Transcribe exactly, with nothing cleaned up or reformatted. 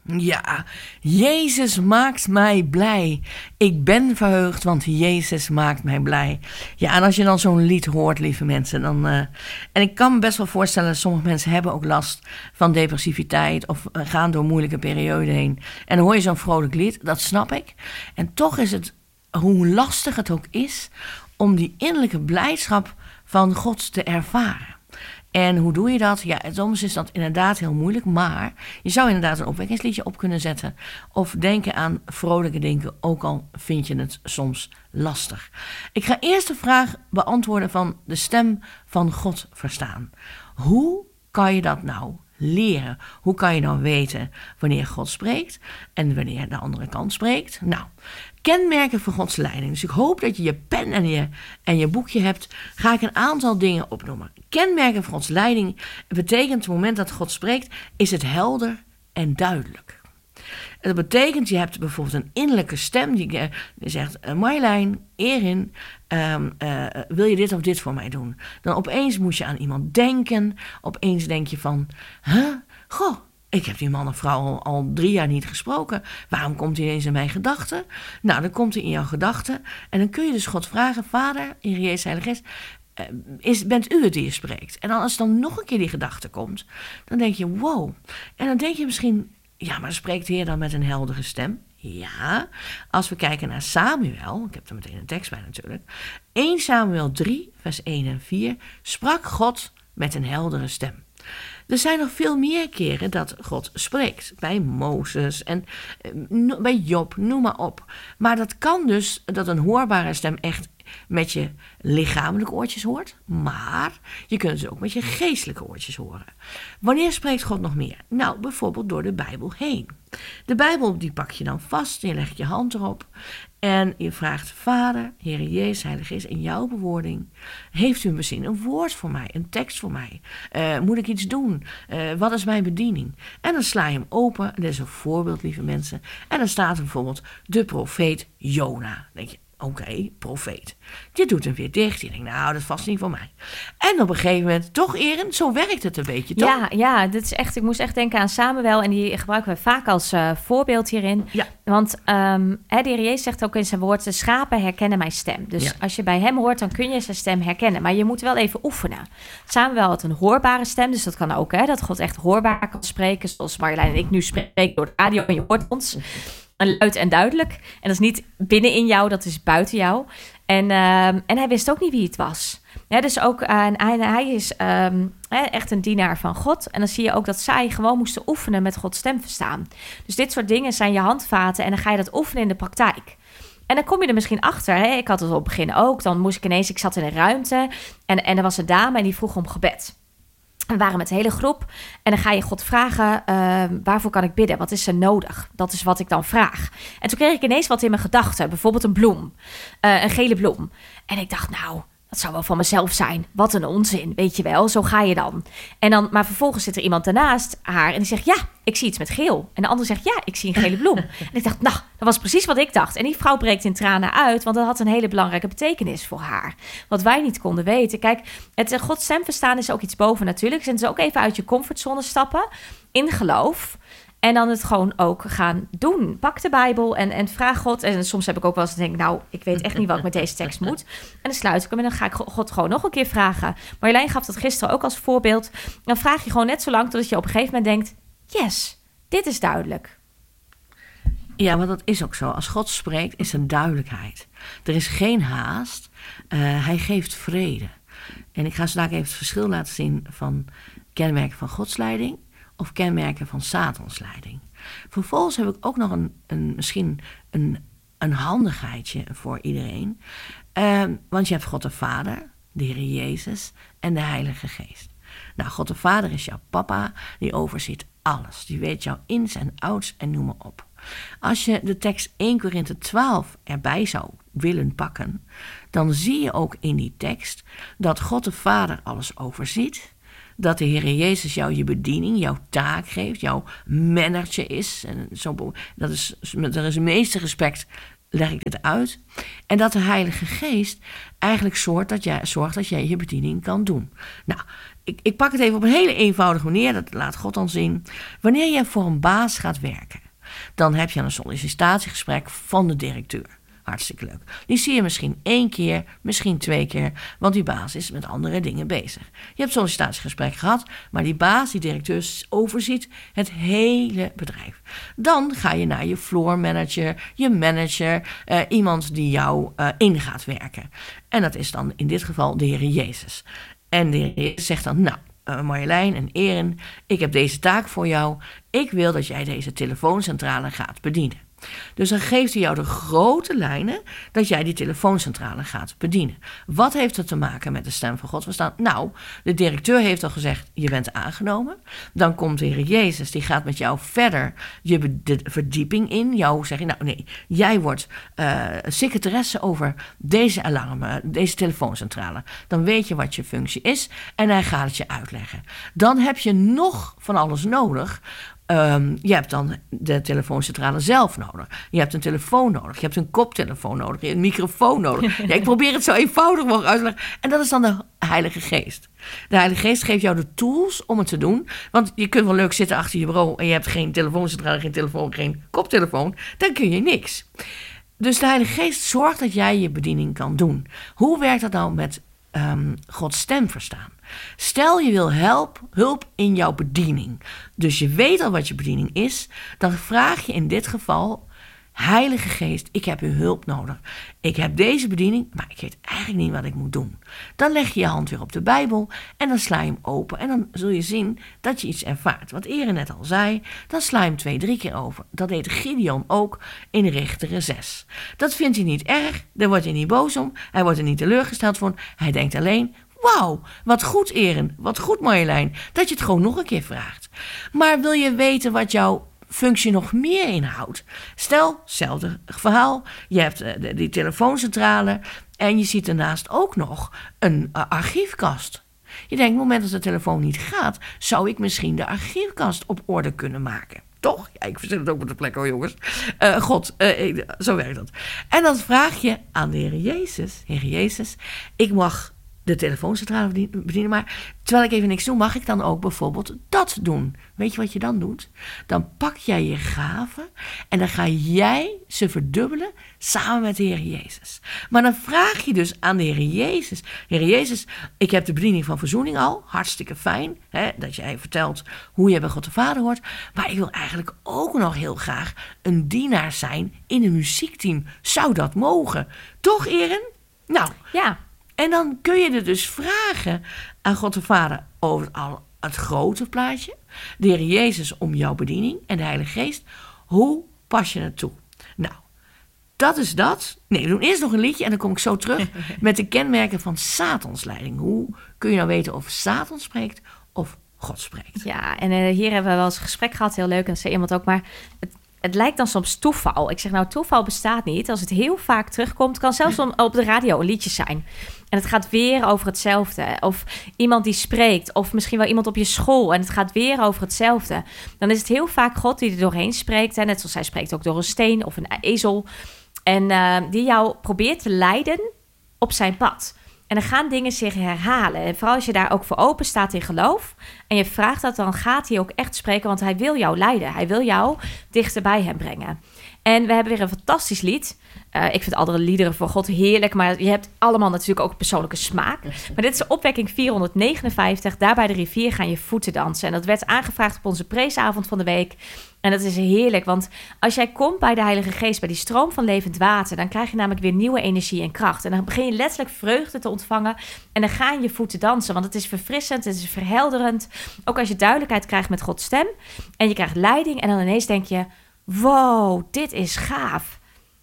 Ja, Jezus maakt mij blij. Ik ben verheugd, want Jezus maakt mij blij. Ja, en als je dan zo'n lied hoort, lieve mensen, dan... Uh, en ik kan me best wel voorstellen, sommige mensen hebben ook last van depressiviteit of uh, gaan door moeilijke perioden heen. En dan hoor je zo'n vrolijk lied, dat snap ik. En toch is het, hoe lastig het ook is, om die innerlijke blijdschap van God te ervaren. En hoe doe je dat? Ja, soms is dat inderdaad heel moeilijk, maar je zou inderdaad een opwekkingsliedje op kunnen zetten. Of denken aan vrolijke dingen, ook al vind je het soms lastig. Ik ga eerst de vraag beantwoorden van de stem van God verstaan. Hoe kan je dat nou leren? Hoe kan je nou weten wanneer God spreekt en wanneer de andere kant spreekt? Nou, kenmerken voor Gods leiding. Dus ik hoop dat je je pen en je, en je boekje hebt. Ga ik een aantal dingen opnoemen. Kenmerken voor Gods leiding betekent het moment dat God spreekt, is het helder en duidelijk. Dat betekent, je hebt bijvoorbeeld een innerlijke stem die, die zegt, Marjolein, Erin, um, uh, wil je dit of dit voor mij doen? Dan opeens moet je aan iemand denken. Opeens denk je van, huh? Goh, ik heb die man of vrouw al, al drie jaar niet gesproken. Waarom komt hij ineens in mijn gedachten? Nou, dan komt hij in jouw gedachten. En dan kun je dus God vragen, Vader, Heer Jezus, Heilige Geest, Is, bent u het die je spreekt? En dan als dan nog een keer die gedachte komt, dan denk je, wow. En dan denk je misschien, ja, maar spreekt de Heer dan met een heldere stem? Ja, als we kijken naar Samuel, ik heb er meteen een tekst bij natuurlijk. eerste Samuel drie, vers één en vier, sprak God met een heldere stem. Er zijn nog veel meer keren dat God spreekt. Bij Mozes en uh, bij Job, noem maar op. Maar dat kan dus dat een hoorbare stem echt met je lichamelijke oortjes hoort. Maar je kunt ze ook met je geestelijke oortjes horen. Wanneer spreekt God nog meer? Nou, bijvoorbeeld door de Bijbel heen. De Bijbel die pak je dan vast, je legt je hand erop en je vraagt, Vader, Heere Jezus, Heilige Geest, in jouw bewoording, heeft u misschien een woord voor mij, een tekst voor mij? Uh, moet ik iets doen? Uh, wat is mijn bediening? En dan sla je hem open, dit is een voorbeeld, lieve mensen, en dan staat er bijvoorbeeld de profeet Jona. Dan denk je, oké, okay, profeet. Je doet hem weer dicht. Je denkt, nou, dat is vast niet voor mij. En op een gegeven moment, toch Erin, zo werkt het een beetje, toch? Ja, ja, dit is echt, ik moest echt denken aan Samuel. En die gebruiken we vaak als uh, voorbeeld hierin. Ja. Want um, hè, de Heer Jezus zegt ook in zijn woord, de schapen herkennen mijn stem. Dus ja. Als je bij hem hoort, dan kun je zijn stem herkennen. Maar je moet wel even oefenen. Samuel had een hoorbare stem, dus dat kan ook, hè, dat God echt hoorbaar kan spreken. Zoals Marjolein en ik nu spreken door de radio en je hoort ons. En luid en duidelijk. En dat is niet binnen in jou, dat is buiten jou. En, uh, en hij wist ook niet wie het was. Ja, dus ook, uh, en hij, hij is um, echt een dienaar van God. En dan zie je ook dat zij gewoon moesten oefenen met Gods stem verstaan. Dus dit soort dingen zijn je handvaten en dan ga je dat oefenen in de praktijk. En dan kom je er misschien achter. Hè? Ik had het op het begin ook. Dan moest ik ineens, ik zat in een ruimte en, en er was een dame en die vroeg om gebed. We waren met de hele groep en dan ga je God vragen, uh, waarvoor kan ik bidden? Wat is er nodig? Dat is wat ik dan vraag. En toen kreeg ik ineens wat in mijn gedachten. Bijvoorbeeld een bloem, uh, een gele bloem. En ik dacht, nou, dat zou wel van mezelf zijn. Wat een onzin, weet je wel. Zo ga je dan. En dan. Maar vervolgens zit er iemand daarnaast haar en die zegt, ja, ik zie iets met geel. En de ander zegt, ja, ik zie een gele bloem. En ik dacht, nou, dat was precies wat ik dacht. En die vrouw breekt in tranen uit, want dat had een hele belangrijke betekenis voor haar. Wat wij niet konden weten. Kijk, het Gods stem verstaan is ook iets boven natuurlijk. En het is ook even uit je comfortzone stappen in geloof. En dan het gewoon ook gaan doen. Pak de Bijbel en, en vraag God. En soms heb ik ook wel eens denk, nou, ik weet echt niet wat ik met deze tekst moet. En dan sluit ik hem en dan ga ik God gewoon nog een keer vragen. Marjolein gaf dat gisteren ook als voorbeeld. Dan vraag je gewoon net zo lang totdat je op een gegeven moment denkt, yes, dit is duidelijk. Ja, maar dat is ook zo. Als God spreekt, is er duidelijkheid. Er is geen haast. Uh, hij geeft vrede. En ik ga zo even het verschil laten zien van kenmerken van Gods leiding of kenmerken van Satans leiding. Vervolgens heb ik ook nog een, een misschien een, een handigheidje voor iedereen. Uh, want je hebt God de Vader, de Heer Jezus en de Heilige Geest. Nou, God de Vader is jouw papa, die overziet alles. Die weet jouw ins en outs en noem maar op. Als je de tekst eerste Korinthe twaalf erbij zou willen pakken, dan zie je ook in die tekst dat God de Vader alles overziet. Dat de Heer Jezus jou je bediening, jouw taak geeft, jouw manager is. En zo, dat is, er is het meeste respect leg ik dit uit. En dat de Heilige Geest eigenlijk zorgt dat jij, zorgt dat jij je bediening kan doen. Nou, ik, ik pak het even op een hele eenvoudige manier. Dat laat God dan zien. Wanneer je voor een baas gaat werken, dan heb je een sollicitatiegesprek van de directeur. Hartstikke leuk. Die zie je misschien één keer, misschien twee keer, want die baas is met andere dingen bezig. Je hebt een sollicitatiegesprek gehad, maar die baas, die directeur, overziet het hele bedrijf. Dan ga je naar je floor manager, je manager, uh, iemand die jou uh, in gaat werken. En dat is dan in dit geval de Heer Jezus. En de Heer Jezus zegt dan, nou, uh, Marjolein en Erin, ik heb deze taak voor jou. Ik wil dat jij deze telefooncentrale gaat bedienen. Dus dan geeft hij jou de grote lijnen dat jij die telefooncentrale gaat bedienen. Wat heeft het te maken met de stem van God? We staan, nou, de directeur heeft al gezegd, je bent aangenomen. Dan komt de Heer Jezus, die gaat met jou verder je de verdieping in. Jou zeg je, nou nee, jij wordt uh, secretaresse over deze alarmen, deze telefooncentrale. Dan weet je wat je functie is en hij gaat het je uitleggen. Dan heb je nog van alles nodig. Um, je hebt dan de telefooncentrale zelf nodig. Je hebt een telefoon nodig. Je hebt een koptelefoon nodig. Je hebt een microfoon nodig. Ja, ik probeer het zo eenvoudig mogelijk uit te leggen. En dat is dan de Heilige Geest. De Heilige Geest geeft jou de tools om het te doen. Want je kunt wel leuk zitten achter je bureau en je hebt geen telefooncentrale, geen telefoon, geen koptelefoon. Dan kun je niks. Dus de Heilige Geest zorgt dat jij je bediening kan doen. Hoe werkt dat nou met um, Gods stem verstaan? Stel je wil help, hulp in jouw bediening. Dus je weet al wat je bediening is. Dan vraag je in dit geval, Heilige Geest, ik heb uw hulp nodig. Ik heb deze bediening, maar ik weet eigenlijk niet wat ik moet doen. Dan leg je je hand weer op de Bijbel en dan sla je hem open. En dan zul je zien dat je iets ervaart. Wat Erin net al zei, dan sla je hem twee, drie keer over. Dat deed Gideon ook in Richteren zes. Dat vindt hij niet erg, daar wordt hij niet boos om. Hij wordt er niet teleurgesteld van. Hij denkt alleen, wauw, wat goed Erin, wat goed Marjolein, dat je het gewoon nog een keer vraagt. Maar wil je weten wat jouw functie nog meer inhoudt? Stel, hetzelfde verhaal, je hebt uh, die telefooncentrale en je ziet daarnaast ook nog een uh, archiefkast. Je denkt, op het moment dat de telefoon niet gaat, zou ik misschien de archiefkast op orde kunnen maken. Toch? Ja, ik verzin het ook op de plek hoor, jongens. Uh, God, uh, zo werkt dat. En dan vraag je aan de Heer Jezus, Heer Jezus, ik mag de telefooncentrale bedienen, maar terwijl ik even niks doe, mag ik dan ook bijvoorbeeld dat doen. Weet je wat je dan doet? Dan pak jij je gaven en dan ga jij ze verdubbelen samen met de Heer Jezus. Maar dan vraag je dus aan de Heer Jezus, Heer Jezus, ik heb de bediening van verzoening al, hartstikke fijn, hè, dat jij vertelt hoe je bij God de Vader hoort, maar ik wil eigenlijk ook nog heel graag een dienaar zijn in een muziekteam. Zou dat mogen? Toch, Erin? Nou, ja. En dan kun je er dus vragen aan God de Vader over het, al, het grote plaatje. De Heer Jezus om jouw bediening en de Heilige Geest. Hoe pas je het toe? Nou, dat is dat. Nee, we doen eerst nog een liedje en dan kom ik zo terug met de kenmerken van Satansleiding. Hoe kun je nou weten of Satan spreekt of God spreekt? Ja, en uh, hier hebben we wel eens een gesprek gehad. Heel leuk, en zei iemand ook, maar het, het lijkt dan soms toeval. Ik zeg nou, toeval bestaat niet. Als het heel vaak terugkomt, kan zelfs op de radio een liedje zijn. En het gaat weer over hetzelfde. Of iemand die spreekt. Of misschien wel iemand op je school. En het gaat weer over hetzelfde. Dan is het heel vaak God die er doorheen spreekt. Hè? Net zoals hij spreekt ook door een steen of een ezel. En uh, die jou probeert te leiden op zijn pad. En dan gaan dingen zich herhalen. En vooral als je daar ook voor open staat in geloof. En je vraagt dat, dan gaat hij ook echt spreken. Want hij wil jou leiden. Hij wil jou dichter bij hem brengen. En we hebben weer een fantastisch lied. Uh, ik vind andere liederen voor God heerlijk. Maar je hebt allemaal natuurlijk ook persoonlijke smaak. Maar dit is opwekking vierhonderdnegenenvijftig. Daar bij de rivier gaan je voeten dansen. En dat werd aangevraagd op onze preesavond van de week. En dat is heerlijk. Want als jij komt bij de Heilige Geest, bij die stroom van levend water, dan krijg je namelijk weer nieuwe energie en kracht. En dan begin je letterlijk vreugde te ontvangen. En dan gaan je voeten dansen. Want het is verfrissend, het is verhelderend. Ook als je duidelijkheid krijgt met Gods stem. En je krijgt leiding. En dan ineens denk je, wow, dit is gaaf.